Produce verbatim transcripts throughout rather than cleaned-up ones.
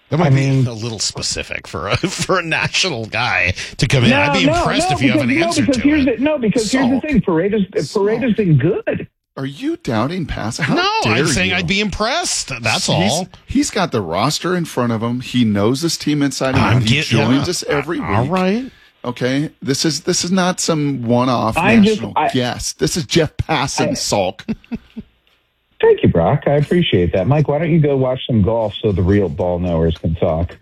That might I be mean, a little specific for a for a national guy to come in. no, I'd be no, impressed no, if you because, have an no, answer because to here's it. The, no, because here's the Salk. thing. Paredes, Paredes Salk. been good. Are you doubting Pass? How No, dare I'm saying you? I'd be impressed. That's he's, all. He's got the roster in front of him. He knows this team inside and I'm out. He get- joins yeah. us every week. All right. Okay, this is this is not some one-off I'm just- national I- guest. This is Jeff Passan, I- Salk. Thank you, Brock. I appreciate that. Mike, why don't you go watch some golf so the real ball knowers can talk?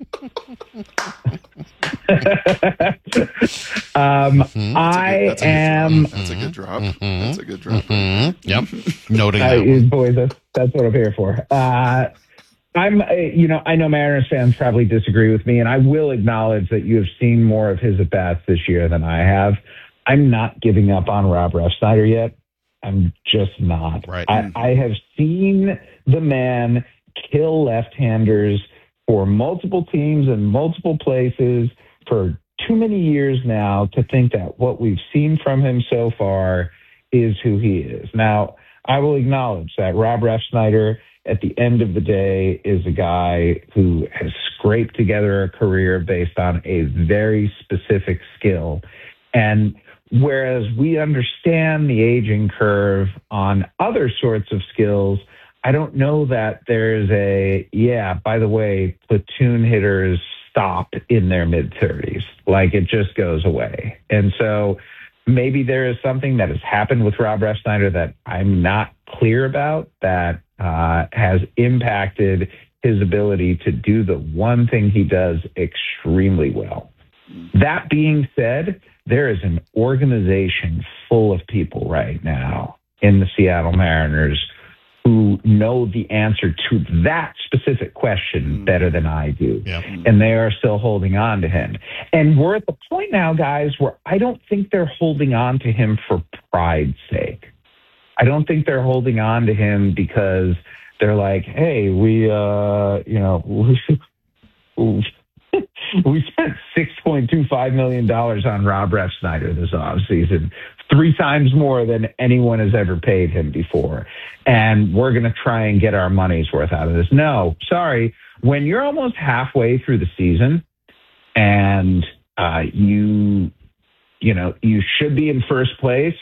um, Mm-hmm. I That's a good am. drop. That's a good drop. That's a good drop. Mm-hmm. Yep. Noting I, that one. boys, that's, that's what I'm here for. Uh, I'm, uh, you know, I know Mariners fans probably disagree with me, and I will acknowledge that you have seen more of his at bats this year than I have. I'm not giving up on Rob Refsnyder yet. I'm just not. Right. I, I have seen the man kill left-handers for multiple teams and multiple places for too many years now to think that what we've seen from him so far is who he is. Now, I will acknowledge that Rob Refsnyder, at the end of the day, is a guy who has scraped together a career based on a very specific skill. And whereas we understand the aging curve on other sorts of skills, I don't know that there's a, yeah, by the way, platoon hitters stop in their mid-thirties. Like, it just goes away. And so maybe there is something that has happened with Rob Refsnyder that I'm not clear about that uh, has impacted his ability to do the one thing he does extremely well. That being said, there is an organization full of people right now in the Seattle Mariners who know the answer to that specific question better than I do. Yeah. And they are still holding on to him. And we're at the point now, guys, where I don't think they're holding on to him for pride's sake. I don't think they're holding on to him because they're like, hey, we, uh, you know, we, we spent six point two five million dollars on Rob Refsnyder this offseason, three times more than anyone has ever paid him before. And we're going to try and get our money's worth out of this. No, sorry. When you're almost halfway through the season and uh, you, you know, you should be in first place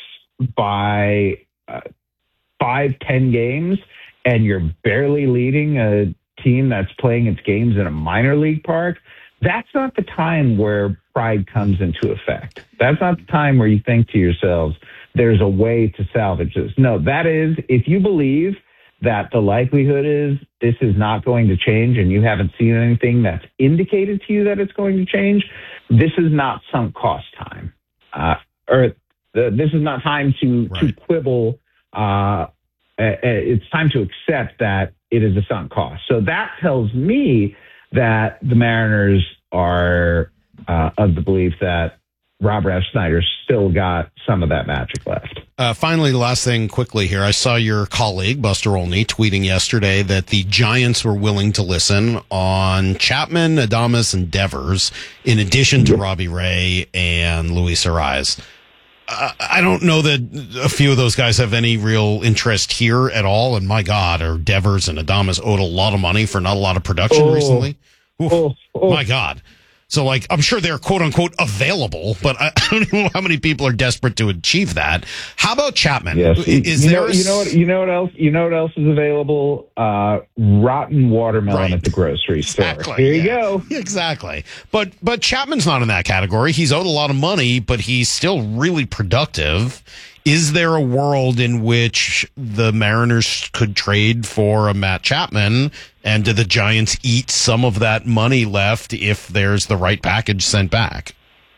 by uh, five, ten games, and you're barely leading a team that's playing its games in a minor league park, that's not the time where pride comes into effect. That's not the time where you think to yourselves, there's a way to salvage this. No, that is, if you believe that the likelihood is this is not going to change and you haven't seen anything that's indicated to you that it's going to change, this is not sunk cost time. Uh, or the, this is not time to, Right. to quibble. Uh, it's time to accept that it is a sunk cost. So that tells me that the Mariners are uh, of the belief that Rob Refsnyder still got some of that magic left. Uh, finally, the last thing quickly here. I saw your colleague, Buster Olney, tweeting yesterday that the Giants were willing to listen on Chapman, Adames, and Devers, in addition to Robbie Ray and Luis Ariz. Uh, I don't know that a few of those guys have any real interest here at all. And my God, are Devers and Adames owed a lot of money for not a lot of production Oh. recently? Oof, Oh, oh. My God. So, like, I'm sure they're quote unquote available, but I, I don't know how many people are desperate to achieve that. How about Chapman? Yes. Is you there know, a you know what you know what else you know what else is available? Uh, rotten watermelon Right. at the grocery store. Exactly, Here you yeah. go. Exactly. But but Chapman's not in that category. He's owed a lot of money, but he's still really productive. Is there a world in which the Mariners could trade for a Matt Chapman, and do the Giants eat some of that money left if there's the right package sent back?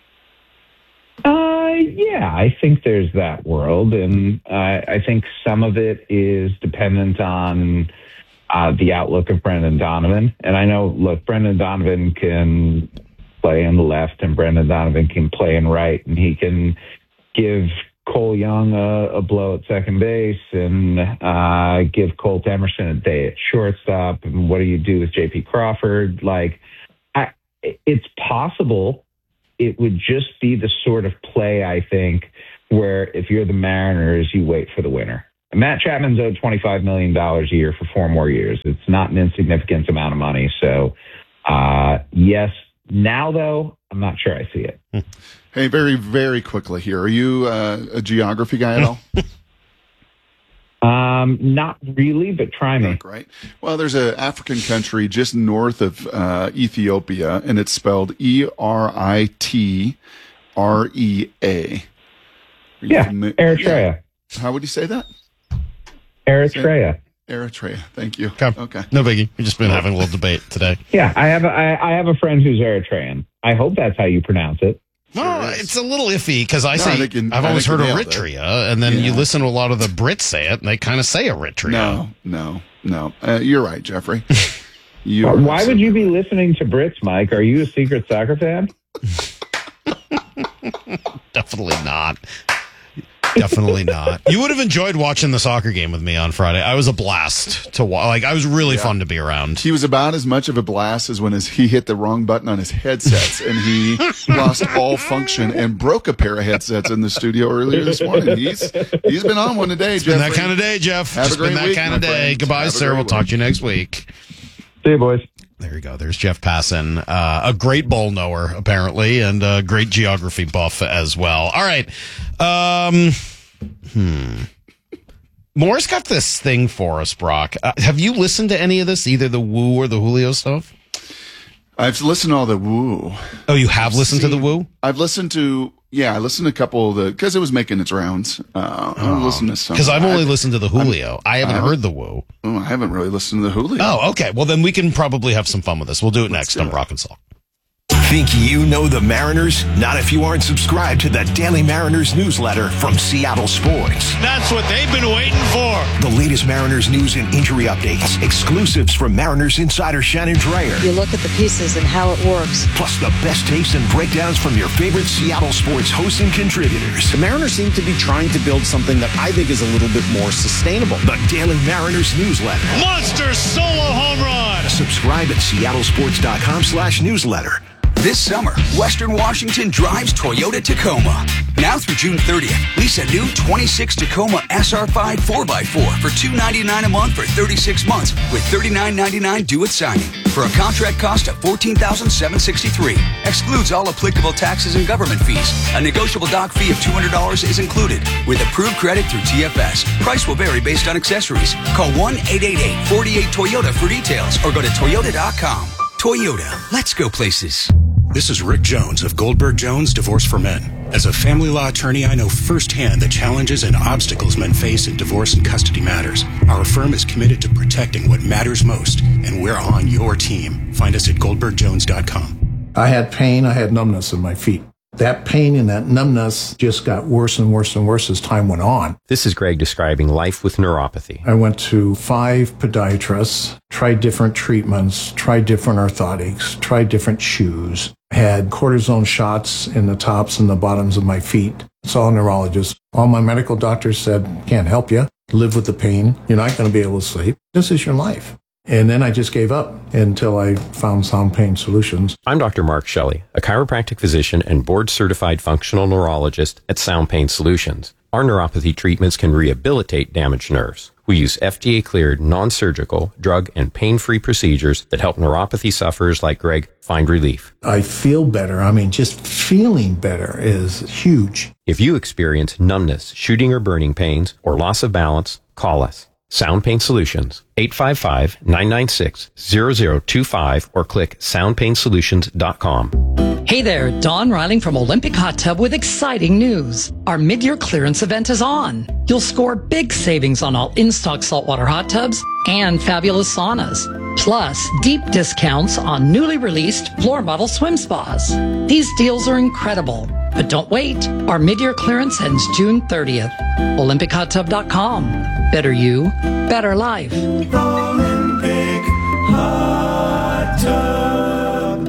Uh, yeah, I think there's that world, and I, I think some of it is dependent on uh, the outlook of Brendan Donovan. And I know, look, Brendan Donovan can play in the left, and Brendan Donovan can play in right, and he can give Cole Young a, a blow at second base and uh, give Colt Emerson a day at shortstop. And what do you do with J P Crawford? Like, I, it's possible. It would just be the sort of play, I think, where if you're the Mariners, you wait for the winner. And Matt Chapman's owed twenty-five million dollars a year for four more years. It's not an insignificant amount of money. So Uh, yes. Now, though, I'm not sure I see it. Hey, very, very quickly here. Are you uh, a geography guy at all? Um, not really, but try me. Right. Well, there's an African country just north of uh, Ethiopia, and it's spelled E R I T R E A. Yeah, fami- Eritrea. Yeah. How would you say that? Eritrea. Eritrea. Thank you. Okay. Okay. No biggie. We've just been having a little debate today. Yeah, I have a, I, I have a friend who's Eritrean. I hope that's how you pronounce it. Well, it's a little iffy because I No, say I think you- I've I always think heard you nailed it. Eritrea, and then you Yeah. listen to a lot of the Brits say it, and they kind of say Eritrea. No, no, no. Uh, you're right, Jeffrey. You Uh, are Why would you be absolutely listening to Brits, Mike? Are you a secret soccer fan? Definitely not. Definitely not. You would have enjoyed watching the soccer game with me on Friday. I was a blast to watch. Like, I was really fun to be around. He was about as much of a blast as when his, he hit the wrong button on his headsets and he lost all function and broke a pair of headsets in the studio earlier this morning. He's he's been on one today, It's been Jeffrey. that kind of day, Jeff. Have a Just been great that week, kind my of day. friend. Goodbye, Have a sir. great We'll talk one. to you next week. See you, boys. There you go. There's Jeff Passan, uh, a great bowl knower, apparently, and a great geography buff as well. All right. Um, hmm. Moore's got this thing for us, Brock. Uh, have you listened to any of this, either the Woo or the Julio stuff? I've listened to all the woo. Oh, you have listened to the seen- Woo? I've listened to, yeah, I listened to a couple of the, because it was making its rounds. Uh, I listened to some. Because I've only I, listened to the Julio. I haven't I'm- heard the Woo. oh, I haven't really listened to the Julio. Oh, okay. Well, then we can probably have some fun with this. We'll do it next do on it. Brock and Salk. Think you know the Mariners? Not if you aren't subscribed to the Daily Mariners newsletter from Seattle Sports. That's what they've been waiting for. The latest Mariners news and injury updates, exclusives from Mariners insider Shannon Dreyer, You look at the pieces and how it works. plus the best takes and breakdowns from your favorite Seattle sports hosts and contributors. The Mariners seem to be trying to build something that I think is a little bit more sustainable. The Daily Mariners newsletter. Monster solo home run. Subscribe at seattlesports.com slash newsletter. This summer, Western Washington drives Toyota Tacoma. Now through June thirtieth, lease a new twenty-six Tacoma S R five four by four for two hundred ninety-nine dollars a month for thirty-six months with thirty-nine ninety-nine due at signing for a contract cost of fourteen thousand seven hundred sixty-three dollars. Excludes all applicable taxes and government fees. A negotiable dock fee of two hundred dollars is included with approved credit through T F S. Price will vary based on accessories. Call one eight eight eight, four eight Toyota for details or go to toyota dot com. Toyota, let's go places. This is Rick Jones of Goldberg Jones Divorce for Men. As a family law attorney, I know firsthand the challenges and obstacles men face in divorce and custody matters. Our firm is committed to protecting what matters most, and we're on your team. Find us at goldberg jones dot com. I had pain, I had numbness in my feet. That pain and that numbness just got worse and worse and worse as time went on. This is Greg describing life with neuropathy. I went to five podiatrists, tried different treatments, tried different orthotics, tried different shoes, had cortisone shots in the tops and the bottoms of my feet. Saw a neurologist. All my medical doctors said, can't help you. Live with the pain. You're not going to be able to sleep. This is your life. And then I just gave up until I found Sound Pain Solutions. I'm Doctor Mark Shelley, a chiropractic physician and board-certified functional neurologist at Sound Pain Solutions. Our neuropathy treatments can rehabilitate damaged nerves. We use F D A-cleared, non-surgical, drug, and pain-free procedures that help neuropathy sufferers like Greg find relief. I feel better. I mean, just feeling better is huge. If you experience numbness, shooting or burning pains, or loss of balance, call us. Sound Pain Solutions, eight five five, nine nine six, zero zero two five, or click sound pain solutions dot com. Hey there, Dawn Riling from Olympic Hot Tub with exciting news. Our mid-year clearance event is on. You'll score big savings on all in-stock saltwater hot tubs and fabulous saunas. Plus, deep discounts on newly released floor model swim spas. These deals are incredible. But don't wait. Our mid-year clearance ends June thirtieth. Olympic Hot Tub dot com. Better you, better life. Olympic Hot Tub.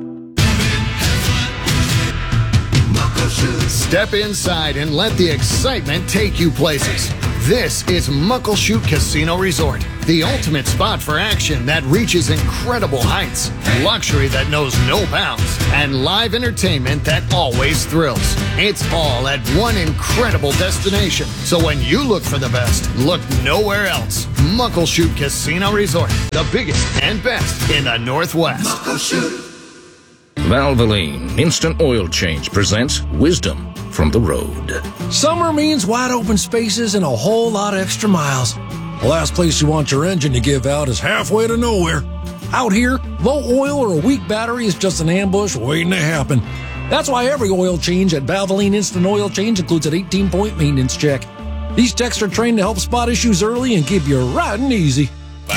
Step inside and let the excitement take you places. This is Muckleshoot Casino Resort, The ultimate spot for action that reaches incredible heights, luxury that knows no bounds, and live entertainment that always thrills. It's all at one incredible destination. So when you look for the best, look nowhere else. Muckleshoot Casino Resort, the biggest and best in the Northwest. Muckleshoot. Valvoline Instant Oil Change presents Wisdom from the Road. Summer means wide open spaces and a whole lot of extra miles. The last place you want your engine to give out is halfway to nowhere. Out here, low oil or a weak battery is just an ambush waiting to happen. That's why every oil change at Valvoline Instant Oil Change includes an eighteen-point maintenance check. These techs are trained to help spot issues early and keep you riding easy.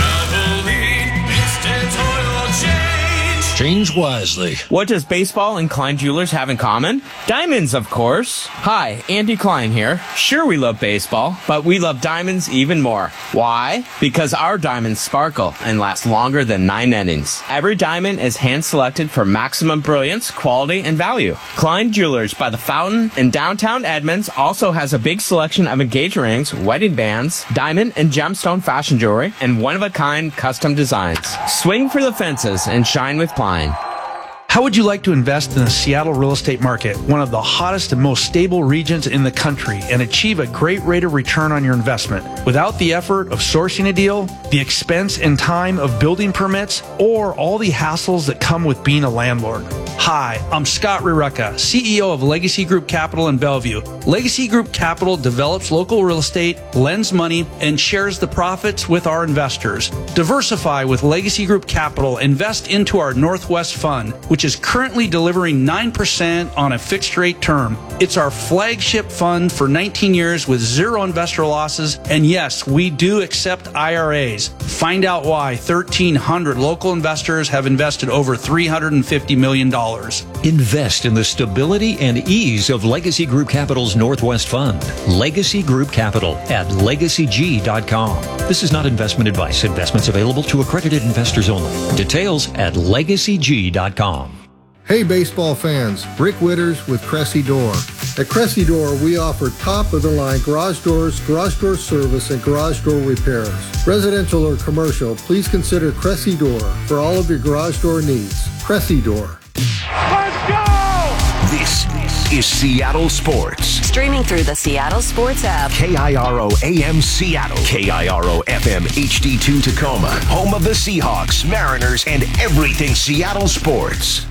Valvoline Instant Oil Change. Change wisely. What does baseball and Klein Jewelers have in common? Diamonds, of course. Hi, Andy Klein here. Sure, we love baseball, but we love diamonds even more. Why? Because our diamonds sparkle and last longer than nine innings. Every diamond is hand-selected for maximum brilliance, quality, and value. Klein Jewelers by the Fountain in downtown Edmonds also has a big selection of engagement rings, wedding bands, diamond and gemstone fashion jewelry, and one-of-a-kind custom designs. Swing for the fences and shine with Klein. How would you like to invest in the Seattle real estate market, one of the hottest and most stable regions in the country, and achieve a great rate of return on your investment without the effort of sourcing a deal, the expense and time of building permits, or all the hassles that come with being a landlord? Hi, I'm Scott Rireka, C E O of Legacy Group Capital in Bellevue. Legacy Group Capital develops local real estate, lends money, and shares the profits with our investors. Diversify with Legacy Group Capital. Invest into our Northwest Fund, which is currently delivering nine percent on a fixed rate term. It's our flagship fund for nineteen years with zero investor losses. And yes, we do accept I R As. Find out why thirteen hundred local investors have invested over three hundred fifty million dollars. Invest in the stability and ease of Legacy Group Capital's Northwest Fund. Legacy Group Capital at legacy g dot com. This is not investment advice. Investments available to accredited investors only. Details at legacy g dot com. Hey baseball fans, Rick Witters with Cressy Door. At Cressy Door, we offer top-of-the-line garage doors, garage door service, and garage door repairs. Residential or commercial, please consider Cressy Door for all of your garage door needs. Cressy Door. Let's go! This is Seattle Sports. Streaming through the Seattle Sports app. K I R O A M Seattle. K I R O F M H D two Tacoma. Home of the Seahawks, Mariners, and everything Seattle sports.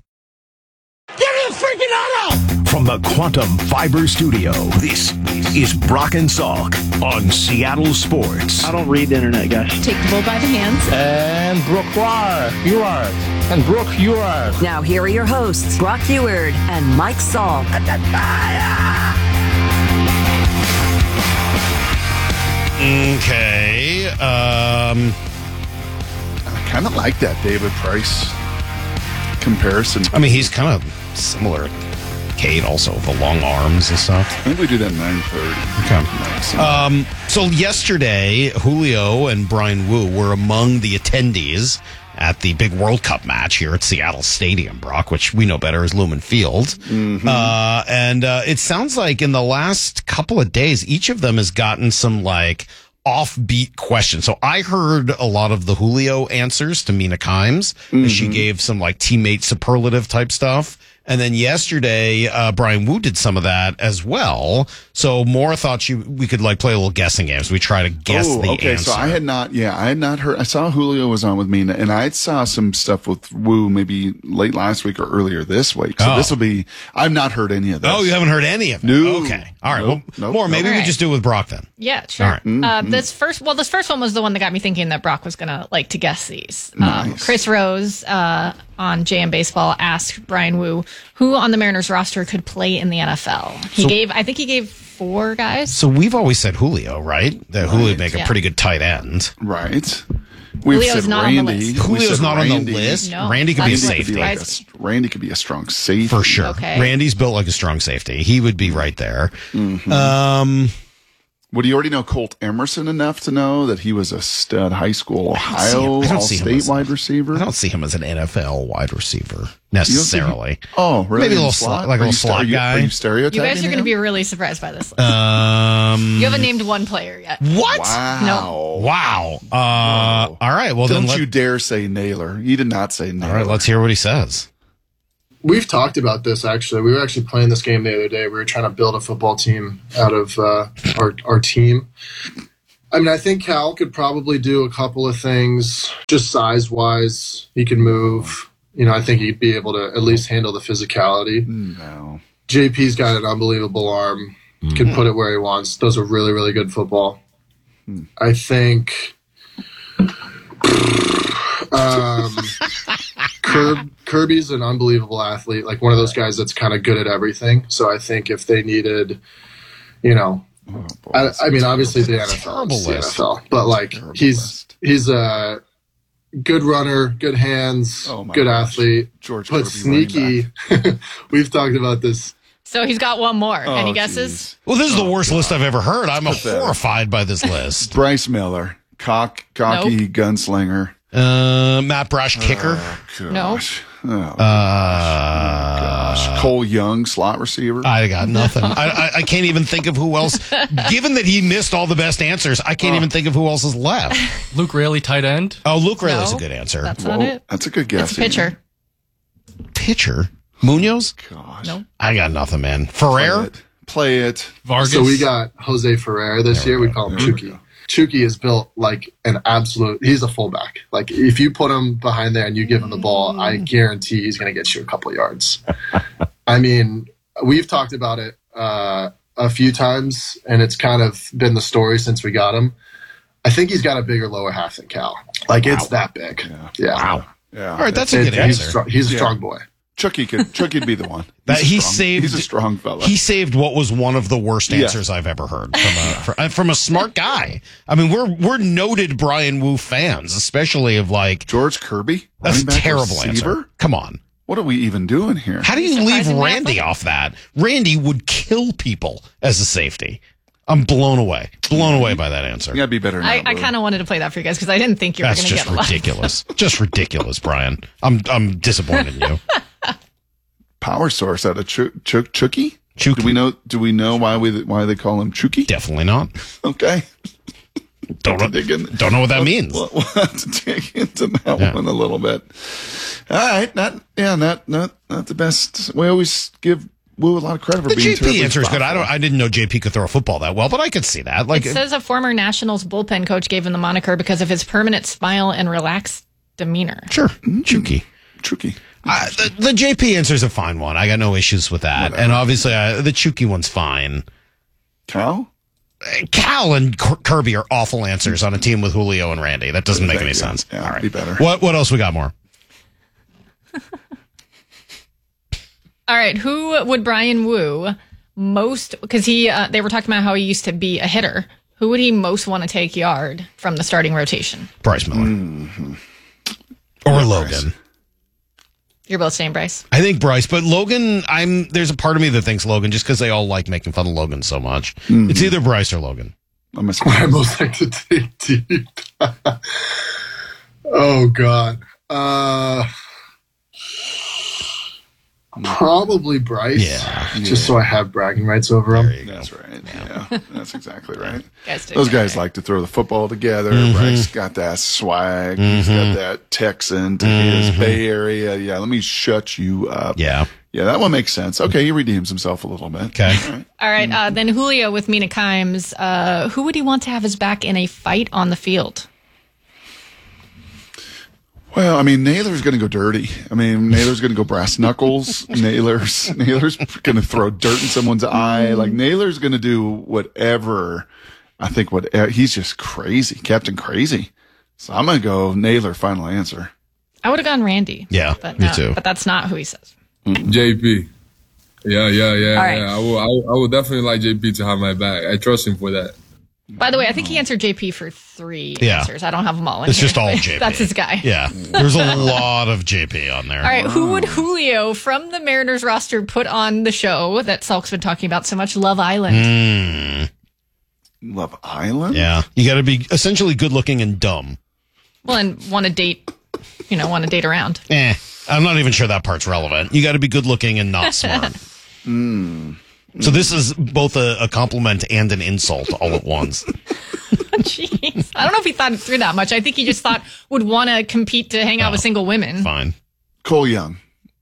Get in the freaking auto! From the Quantum Fiber Studio, this is Brock and Salk on Seattle Sports. I don't read the internet, guys. Take the bull by the hands. And Brooke, you are. And Brooke, you are. Now here are your hosts, Brock Eward and Mike Salk. Okay. Um, I kind of like that David Price comparison. I mean, he's kind of similar. Cade also, the long arms and stuff. I think we do that at nine thirty. Okay. Um, so yesterday, Julio and Brian Wu were among the attendees at the big World Cup match here at Seattle Stadium, Brock, which we know better as Lumen Field. Mm-hmm. Uh, and uh, it sounds like in the last couple of days, each of them has gotten some, like, offbeat questions. So I heard a lot of the Julio answers to Mina Kimes. Mm-hmm. She gave some, like, teammate superlative type stuff. And then yesterday, uh, Brian Wu did some of that as well. So Maura thought you, we could like play a little guessing games. We try to guess oh, the okay. answer. So I had not, yeah, I had not heard. I saw Julio was on with me, and I saw some stuff with Wu maybe late last week or earlier this week. So oh. this will be. I've not heard any of this. Oh, you haven't heard any of it? No. Okay. All right. Nope. Well, nope. Maura, maybe nope. we right. just do it with Brock then. Yeah, sure. All right. Mm-hmm. Uh, Mm-hmm. this first, well, this first one was the one that got me thinking that Brock was gonna like to guess these. Nice. Um, Chris Rose uh, on J M Baseball asked Brian Wu who on the Mariners roster could play in the N F L. He So- gave, I think he gave four guys. So we've always said Julio, right? That Julio would make a Yeah. pretty good tight end. Right. We've Julio's said not on the Randy. list. We Julio's said not on Randy. the list. No, Randy could be a that's Randy could safety. be like Guys- a, Randy could be a strong safety. For sure. Okay. Randy's built like a strong safety. He would be right there. Mhm. Um, Would you already know Colt Emerson enough to know that he was a stud high school Ohio All-State wide receiver? I don't see him as an N F L wide receiver necessarily. Oh, really? Maybe a little slot, like a little slot guy. Are you stereotyping You guys are going to him? be really surprised by this list. Um, You haven't named one player yet. What? Wow. Wow. Uh, all right. Well, Don't then let, you dare say Naylor. He did not say Naylor. all right. Let's hear what he says. We've talked about this, actually. We were actually playing this game the other day. We were trying to build a football team out of uh, our, our team. I mean, I think Cal could probably do a couple of things just size-wise. He can move. You know, I think he'd be able to at least handle the physicality. No. J P's got an unbelievable arm. Mm-hmm. Can put it where he wants. Those are really, really good football. Hmm. I think... Um, Kirb, Kirby's an unbelievable athlete, like one of those guys that's kind of good at everything. So I think if they needed, you know, Oh, boy, I, that's I mean, terrible. obviously the N F L, Terrible is the list. N F L, but like Terrible he's list. he's a good runner, good hands, Oh, my good gosh. athlete, George but Kirby, running sneaky. We've talked about this. So he's got one more. Oh, Any guesses? geez. Well, this is the worst list I've ever heard. I'm Pathetic. horrified by this list. Bryce Miller, cock, cocky gunslinger. Uh, Matt Brash, kicker. Oh, No. gosh. Oh, Uh, gosh. Cole Young, slot receiver. I got nothing. I, I, I can't even think of who else. Given that he missed all the best answers, I can't even think of who else is left. Luke Raley, tight end. Oh, Luke Raley's No, a good answer. That's Whoa, not it. That's a good guess. It's a pitcher. Pitcher. Munoz? Gosh. No. I got nothing, man. Play Ferrer? it. Play it. Vargas. So we got Jose Ferrer this year. We call him Chucky. Chucky is built like an absolute. He's a fullback. Like if you put him behind there and you give him the ball, I guarantee he's going to get you a couple yards. I mean, we've talked about it uh, a few times, and it's kind of been the story since we got him. I think he's got a bigger lower half than Cal. Like it's that big. Yeah. Yeah. Wow. Yeah. All right, that's a It- good he's, answer. strong, he's a Yeah. strong boy. Chucky could Chucky'd be the one. That He's he strong. saved. He's a strong fella. He saved what was one of the worst Yeah. answers I've ever heard from a for, uh, from a smart guy. I mean, we're we're noted Brian Wu fans, especially of like George Kirby. that's a running back terrible receiver? answer. Come on, What are we even doing here? how do you leave Surprisingly Randy athletic. off that? Randy would kill people as a safety. I'm blown away, blown away by that answer. You gotta be better. Than I, that, I Lou. kind of wanted to play that for you guys because I didn't think you were That's going to just get a lot. ridiculous. Just ridiculous, Brian. I'm I'm disappointed in you. Power source out of Ch- Ch- Chucky. Chucky. Do we know? Do we know why we why they call him Chucky? Definitely not. Okay. Don't know, dig in. don't know what that means. We'll, we'll have to dig into that Yeah. one a little bit. All right, not yeah, not not not the best. We always give Wu a lot of credit for The being J P terribly answer is good. I thoughtful. don't. I didn't know J P could throw a football that well, but I could see that. Like It says a former Nationals bullpen coach gave him the moniker because of his permanent smile and relaxed demeanor. Sure, Chucky. Chucky. Uh, the, the J P answer is a fine one. I got no issues with that. Whatever. And obviously, uh, the Chucky one's fine. Cal? Uh, Cal and K- Kirby are awful answers on a team with Julio and Randy. That doesn't make any Yeah, sense. yeah, All right. be better. What What else we got more? All right, who would Brian Wu most? Because he, uh, they were talking about how he used to be a hitter. Who would he most want to take yard from the starting rotation? Bryce Miller Mm-hmm. or Logan. You're both saying Bryce. I think Bryce, but Logan. I'm there's a part of me that thinks Logan just because they all like making fun of Logan so much. Mm-hmm. It's either Bryce or Logan. I'm I most like to take deep. Oh God. Uh, probably Bryce. Yeah. Just so I have bragging rights over him. That's right. Yeah, that's exactly right. Guys did Those good. guys like to throw the football together. Mm-hmm. Bryce got that swag. He's got that Texan to his Bay Area. Yeah, let me shut you up. Yeah. Yeah, that one makes sense. Okay, he redeems himself a little bit. Okay. All right. All right, uh, then Julio with Mina Kimes. Uh, who would he want to have his back in a fight on the field? Well, I mean, Naylor's going to go dirty. I mean, Naylor's going to go brass knuckles. Naylor's Naylor's going to throw dirt in someone's eye. Like Naylor's going to do whatever. I think what he's just crazy, Captain Crazy. So I'm going to go Naylor. Final answer. I would have gone Randy. Yeah, but me no, too. But that's not who he says. J P. Yeah, yeah, yeah, All right. yeah. I will, I will, I will definitely like J P to have my back. I trust him for that. By the way, I think he answered J P for three Yeah. answers. I don't have them all in It's here, just all but J P. That's his guy. Yeah. There's a lot of J P on there. All right, who would Julio from the Mariners roster put on the show that Salk's been talking about so much, Love Island? Mm. Love Island? Yeah. You got to be essentially good looking and dumb. Well, and want to date, you know, want to date around. Eh. I'm not even sure that part's relevant. You got to be good looking and not smart. mm. So this is both a, a compliment and an insult all at once. Jeez. I don't know if he thought it through that much. I think he just thought would want to compete to hang out Oh, with single women. Fine. Cole Young.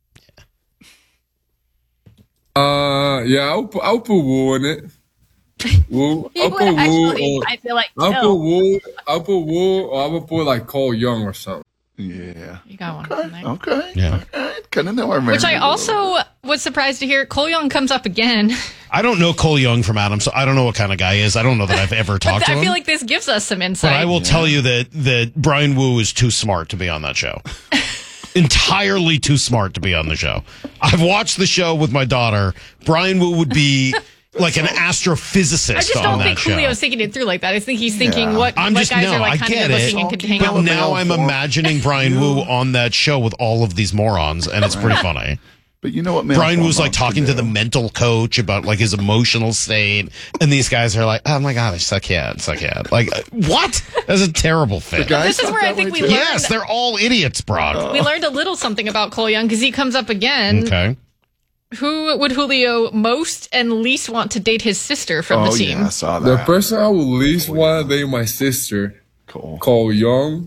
Uh, yeah, I'll put, I'll put Wu in it. Wu. He I'll would put Wu. actually, Or, I feel like, I'll no. put Wu. I'll put Wu, or I will put like Cole Young or something. Yeah. You got one from there. Okay. Yeah. Okay. Kind of know our Which I also was surprised to hear. Cole Young comes up again. I don't know Cole Young from Adam, so I don't know what kind of guy he is. I don't know that I've ever talked to I him. feel like this gives us some insight. But I will tell you that, that Brian Wu is too smart to be on that show. Entirely too smart to be on the show. I've watched the show with my daughter. Brian Wu would be like an astrophysicist I just on don't that think show. Julio's thinking it through like that. I think he's thinking Yeah. what, I'm what just guys no, are like I kind get of it. looking and could hang But out with. now I'm imagining Brian Wu on that show with all of these morons, and it's pretty funny. But you know what, man? Brian was like talking to the mental coach about like his emotional state, and these guys are like, "Oh my god, it's so cute, it's so cute." Like, what? That's a terrible fit. This is where I think we learned. Yes, they're all idiots, Brock. We learned a little something about Cole Young because he comes up again. Okay. Who would Julio most and least want to date his sister from Oh, the team? yeah, I saw The person I would least want to date my sister, Cole, Cole Young.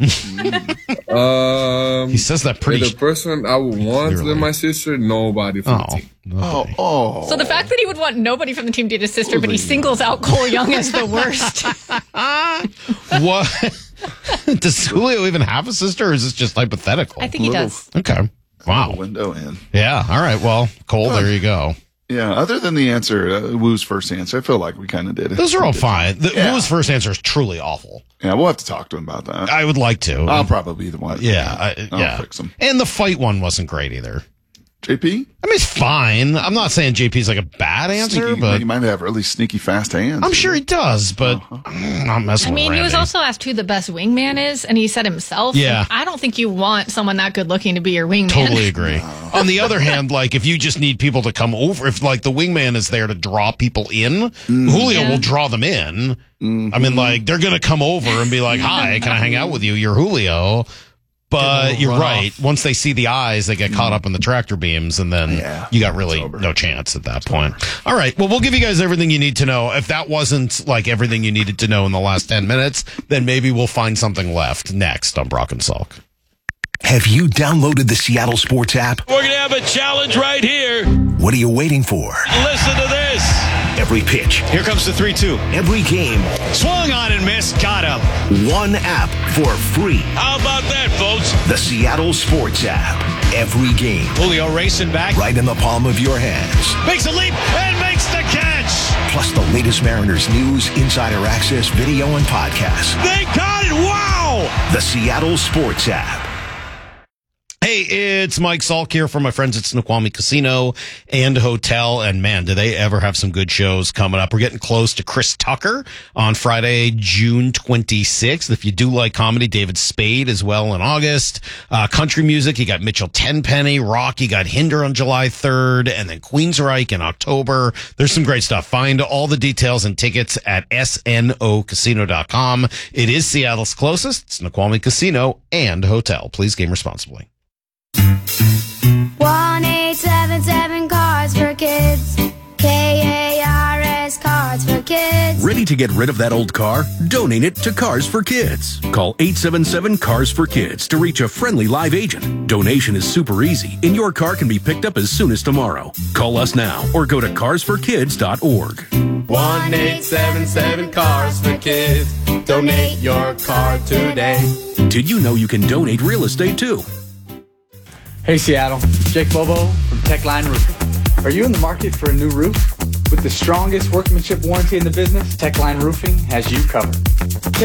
um, he says that pretty. The person I would want to date my sister, nobody from the team. Oh, oh. So the fact that he would want nobody from the team to date his sister, but he singles out Cole Young as the worst. What? Does Julio even have a sister, or is this just hypothetical? I think he does. Okay. Wow. Window in. Yeah. All right. Well, Cole, there you go. Yeah. Other than the answer, uh, Wu's first answer, I feel like we kind of did it. Those are all We did. fine. The, Yeah. Wu's first answer is truly awful. Yeah, we'll have to talk to him about that. I would like to. I'll probably be the one. Yeah. I, I'll yeah. fix him. And the fight one wasn't great either. J P? I mean, it's fine. I'm not saying J P's like a bad answer, Sneaky, but he might have really sneaky fast hands. I'm sure he does, but I'm not messing I mean, with he was Randy. also asked who the best wingman is, and he said himself. Yeah. And I don't think you want someone that good looking to be your wingman. Totally agree. On the other hand, like if you just need people to come over, if like the wingman is there to draw people in, Julio Yeah. will draw them in. I mean, like they're going to come over and be like, "Hi, can I hang out with you? You're Julio." But you're rough. right. Once they see the eyes, they get caught up in the tractor beams, and then you got really no chance at that point. All right. Well, we'll give you guys everything you need to know. If that wasn't like everything you needed to know in the last ten minutes, then maybe we'll find something left next on Brock and Salk. Have you downloaded the Seattle Sports app? We're going to have a challenge right here. What are you waiting for? Listen to this. Every pitch. Here comes the three two. Every game. Swung on and missed. Got him. One app for free. How about that, folks? The Seattle Sports app. Every game. Julio racing back. Right in the palm of your hands. Makes a leap and makes the catch. Plus the latest Mariners news, insider access, video, and podcasts. They got it. Wow. The Seattle Sports app. Hey, it's Mike Salk here from my friends at Snoqualmie Casino and Hotel. And man, do they ever have some good shows coming up. We're getting close to Chris Tucker on Friday, June twenty-sixth. If you do like comedy, David Spade as well in August. Uh, country music, you got Mitchell Tenpenny. Rock, you got Hinder on July third. And then Queensryche in October. There's some great stuff. Find all the details and tickets at S N O casino dot com. It is Seattle's closest. Snoqualmie Casino and Hotel. Please game responsibly. one eight seven seven Cards for Kids. K A R S Cards for Kids. Ready to get rid of that old car? Donate it to Cars for Kids. Call eight seven seven Cars for Kids to reach a friendly live agent. Donation is super easy, and your car can be picked up as soon as tomorrow. Call us now or go to cars for kids dot org. one eight seven seven Cars for Kids. Donate your car today. Did you know you can donate real estate too? Hey Seattle, Jake Bobo from Techline Roofing. Are you in the market for a new roof? With the strongest workmanship warranty in the business, Techline Roofing has you covered.